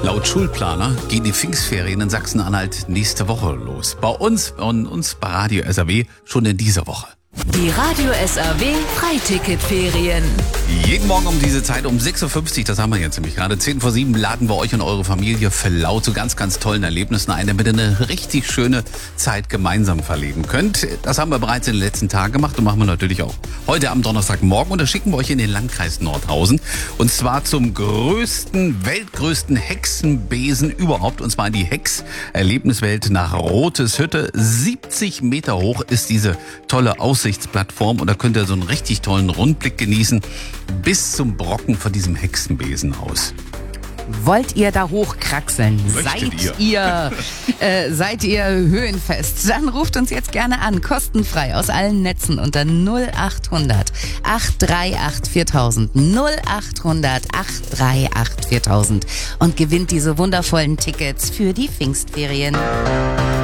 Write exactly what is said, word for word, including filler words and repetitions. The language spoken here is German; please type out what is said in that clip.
Laut Schulplaner gehen die Pfingstferien in Sachsen-Anhalt nächste Woche los. Bei uns, bei uns bei Radio S R W schon in dieser Woche. Die Radio S R W Freiticketferien. Jeden Morgen um diese Zeit, um sechs Uhr fünfzig, das haben wir jetzt nämlich gerade, zehn vor sieben, laden wir euch und eure Familie für laut zu ganz, ganz tollen Erlebnissen ein, damit ihr eine richtig schöne Zeit gemeinsam verleben könnt. Das haben wir bereits in den letzten Tagen gemacht und machen wir natürlich auch heute am Donnerstagmorgen. Und da schicken wir euch in den Landkreis Nordhausen. Und zwar zum größten, weltgrößten Hexenbesen überhaupt. Und zwar in die Hex-Erlebniswelt nach Roteshütte. siebzig Meter hoch ist diese tolle Aussichtsplattform. Und da könnt ihr so einen richtig tollen Rundblick genießen. Bis zum Brocken von diesem Hexenbesen aus. Wollt ihr da hochkraxeln? Möchtet seid ihr, äh, seid ihr höhenfest? Dann ruft uns jetzt gerne an, kostenfrei aus allen Netzen unter null acht hundert acht drei acht viertausend null acht hundert acht drei acht viertausend und gewinnt diese wundervollen Tickets für die Pfingstferien.